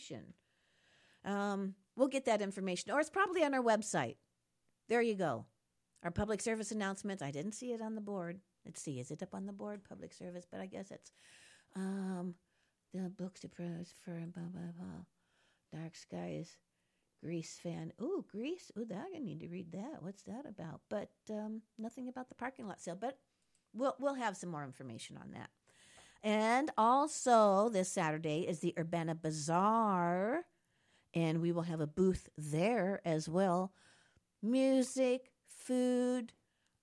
information. We'll get that information, or it's probably on our website. There you go. Our public service announcements. I didn't see it on the board. Let's see. Is it up on the board? Public service, but I guess it's the books to prose for blah, blah, blah. Dark Skies. Grease fan. Ooh, Grease. Ooh, that I need to read that. What's that about? But nothing about the parking lot sale. But we'll have some more information on that. And also this Saturday is the Urbana Bazaar, and we will have a booth there as well. Music, food,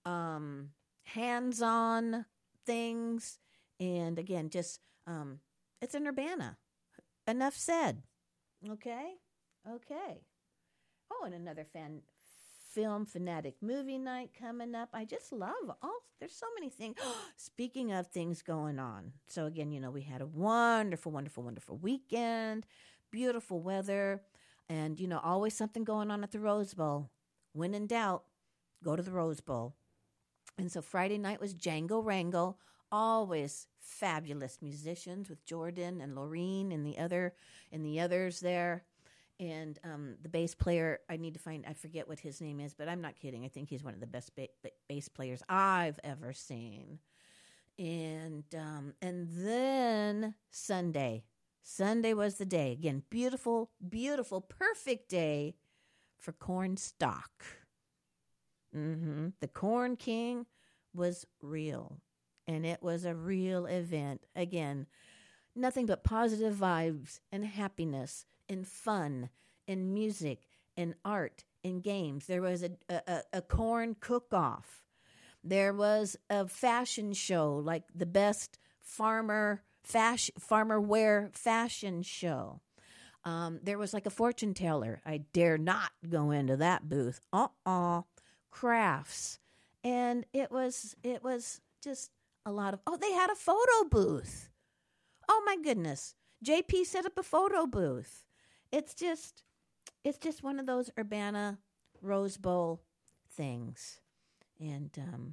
hands-on things, and again, just it's in Urbana. Enough said. Okay. Oh, and another film fanatic movie night coming up. I just love there's so many things. Speaking of things going on. So again, we had a wonderful, wonderful, wonderful weekend, beautiful weather, and, always something going on at the Rose Bowl. When in doubt, go to the Rose Bowl. And so Friday night was Django Rango, always fabulous musicians with Jordan and Laureen and the others there. And the bass player, I forget what his name is, but I'm not kidding. I think he's one of the best bass players I've ever seen. And then Sunday was the day. Again, beautiful, beautiful, perfect day for corn stalk. The Corn King was real, and it was a real event. Again, nothing but positive vibes and happiness and fun and music and art and games. There was a corn cook-off. There was a fashion show, like the best farmer wear fashion show. There was like a fortune teller. I dare not go into that booth. Crafts. And it was just a lot of, they had a photo booth. Oh my goodness. JP set up a photo booth. It's just one of those Urbana Rose Bowl things. And,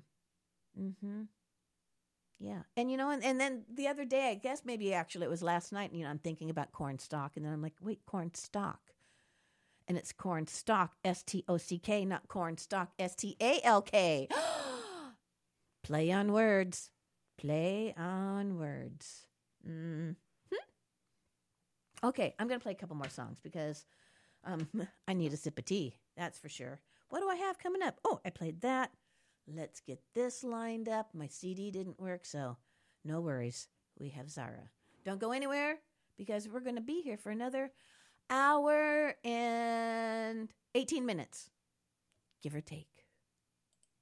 yeah. And, and then the other day, I guess maybe actually it was last night, I'm thinking about corn stalk. And then I'm like, wait, corn stalk. And it's corn stalk, S-T-O-C-K, not corn stalk, S-T-A-L-K. Play on words. Okay, I'm going to play a couple more songs because I need a sip of tea. That's for sure. What do I have coming up? Oh, I played that. Let's get this lined up. My CD didn't work, so no worries. We have Zara. Don't go anywhere because we're going to be here for another hour and 18 minutes, give or take.